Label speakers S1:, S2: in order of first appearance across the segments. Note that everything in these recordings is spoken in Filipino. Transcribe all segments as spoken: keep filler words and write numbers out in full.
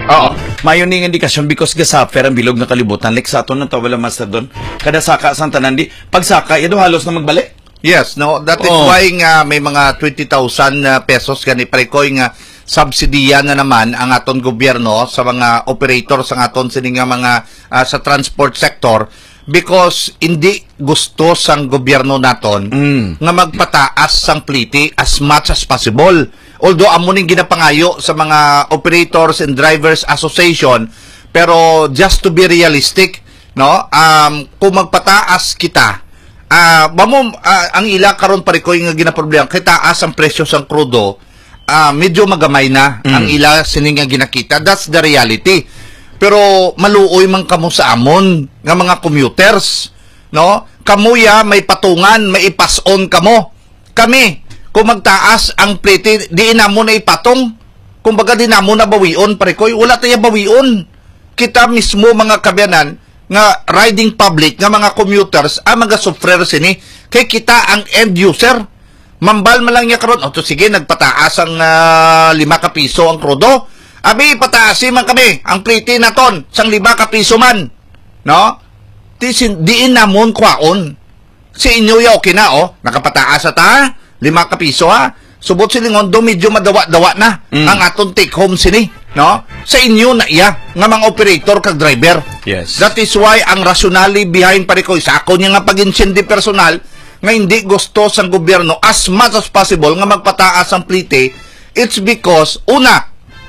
S1: Oo. Mayon ning indikasyon because gasapper ang bilog nga kalibutan. Like sa aton na to wala master doon. Kada saka sang tanan di pag saka yado halos na magbalik.
S2: Yes, no. That is
S1: Oo.
S2: why nga may mga twenty thousand uh, pesos gani prekoy nga subsidiya na naman ang aton gobyerno sa mga operators sa aton sini nga mga uh, sa transport sector because hindi gusto sang gobyerno naton
S1: Mm.
S2: nga magpataas sang pliti as much as possible. Although amo ning ginapangayo sa mga operators and drivers association, pero just to be realistic, no, um kung magpataas kita, ah uh, bamo uh, ang ila karon parikoy nga ginaproblema kay taas ang presyo sang krudo, ah uh, medyo magamay na mm. ang ila sini nga ginakita. That's the reality. Pero maluoy man kamo sa amon nga mga commuters, no? Kamuya may patungan, may ipas-on kamo. Kami kung magtaas ang pliti, di na mo na ipatong. Kung baga di na mo na bawion, parekoy, wala tayo bawion. Kita mismo mga kabyanan, nga riding public, nga mga commuters, ang mga sufrer sini, kay kita ang end user. Mambal man lang niya karon, o to sige, nagpataas ang uh, lima ka piso ang krudo. Abi, pataasin man kami, ang pliti na ton, sang lima ka piso man. No? Di, diin na mo kwaon. Si inyo ya, okay na, oh, nakapataas at ha? Lima ka piso ha. Subot silingon do medyo madawa-dawa na mm. ang aton take home sini, no? Sa inyo na iya nga mga operator kag driver.
S1: Yes.
S2: That is why ang rationale behind parikoy sa ako niya nga pag-insindi personal nga hindi gusto sang gobyerno as much as possible nga magpataas ang plite. It's because una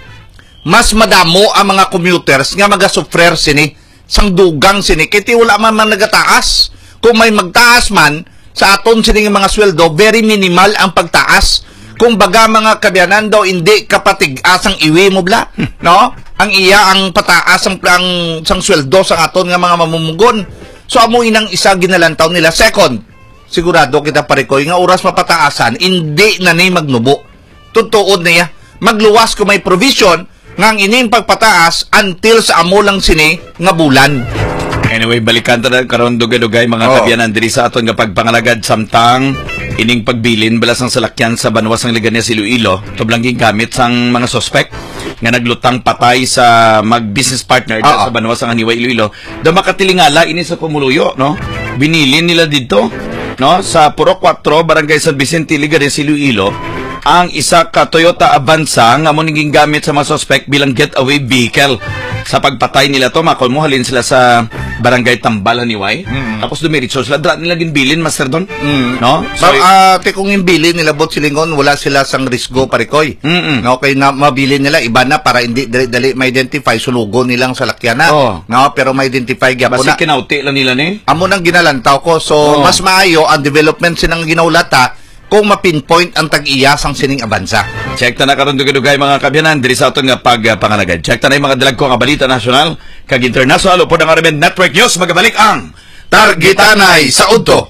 S2: mas madamo ang mga commuters nga magasufrer sini sang dugang sini kiti wala man man nagataas. Kung may magtaas man sa aton sini mga sweldo, very minimal ang pagtaas. Kung baga mga kabyanan daw, hindi kapatig-as ang iwi mo bla, no? Ang iya ang pataas ang, ang sang sweldo sa aton nga mga mamumugon. So amo inang isa ginalantaw nila. Second, sigurado kita parikoy nga oras mapataasan, hindi na ni magnubo. Tutuod na ya. Magluwas kung may provision nga ang ining pagpataas until sa amo lang sini nga bulan.
S1: Anyway, balikan ta na karon dugay-dugay mga oh. kabyanan diri sa aton nga pagpangalagad samtang ining pagbilin balas ang salakyan sa banwas ng Liganya sa Iloilo tublanging gamit sang mga suspect nga naglutang patay sa mag-business partner oh. sa banwas ng Aniwa Iloilo. Da makatilingala ini sa Pumuluyo, no? Binilin nila dito, no, sa Puro four barangay San Vicente Liganya sa Iloilo ang isa ka Toyota Avanza nga mo naging gamit sa mga suspect bilang getaway vehicle. Sa pagpatay nila to, makulmuhalin sila sa barangay Tambalan ni Way. Mm. Tapos dumiritso sila. Dra nila ginbilin, Master Don. Mm. No?
S2: So, uh, te kung imbilin nila, bot silingon, wala sila sang risgo parikoy. Mm -mm. No, kaya na mabilin nila, iba na para hindi dali ma-identify, sulugo nilang salakyan na. Oh. No, pero ma-identify gyapon na.
S1: Basta kinauti lang nila ni.
S2: Amo nang ginalantaw ko. So, oh. mas maayo ang development sinang ginaulata kung ma-pinpoint ang tag-iya sang sining Avanza.
S1: Check ta na karon dugay-dugay mga kabyanan diri sa aton nga pagpangalagad. Check ta na yung mga dalag ko nga balita nasyonal kag international upod ang R M N Network News. Magabalik ang Targetanay sa Udto.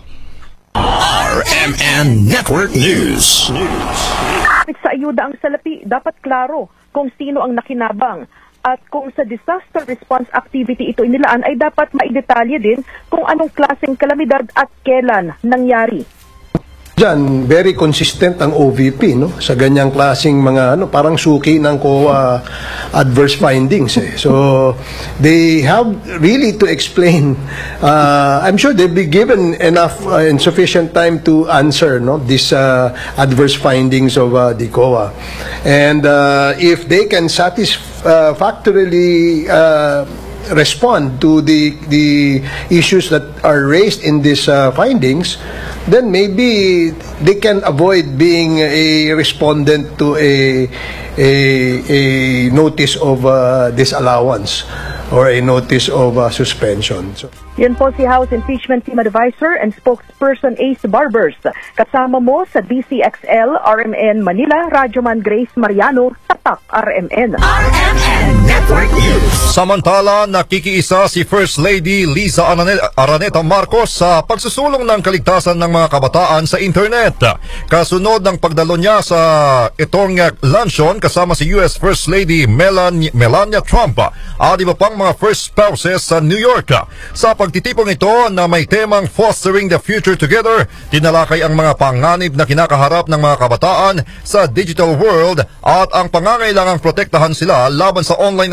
S3: R M N Network News.
S4: Sa ayuda ang salapi, dapat klaro kung sino ang nakinabang. At kung sa disaster response activity ito inilaan, ay dapat maidetalye din kung anong klaseng kalamidad at kailan nangyari.
S5: Diyan, very consistent ang O V P, no? Sa ganyang klaseng mga, ano, parang suki ng C O A adverse findings, eh. So, they have really to explain. Uh, I'm sure they'll be given enough uh, and sufficient time to answer, no, these uh, adverse findings of uh, the C O A. And uh, if they can satisfactorily uh, respond to the the issues that are raised in these uh, findings, then maybe they can avoid being a respondent to a a, a notice of uh, disallowance or a notice of uh, suspension. So,
S4: yan po si House Impeachment Team Advisor and Spokesperson Ace Barbers. Kasama mo sa D C X L, R M N Manila, Radyoman Grace Mariano, Tatak R M N.
S3: R M N Network News. Samantala, nakikiisa si First Lady Liza Araneta Marcos sa pagsusulong ng kaligtasan ng mga kabataan sa internet. Kasunod ng pagdalo niya sa itong luncheon kasama si U S First Lady Melania, Melania Trump at iba pang mga first spouses sa New York. Sa pagtitipong ito na may temang Fostering the Future Together, tinalakay ang mga panganib na kinakaharap ng mga kabataan sa digital world at ang pangangailangang protektahan sila laban sa online